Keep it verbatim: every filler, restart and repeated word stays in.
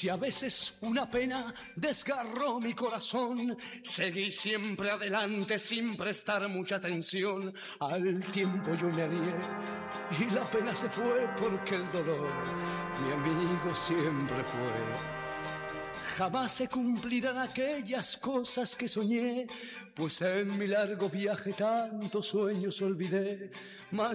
Si a veces una pena desgarró mi corazón, seguí siempre adelante sin prestar mucha atención. Al tiempo yo me alié y la pena se fue porque el dolor mi amigo siempre fue. Jamás se cumplirán aquellas cosas que soñé, pues en mi largo viaje tantos sueños olvidé. Mas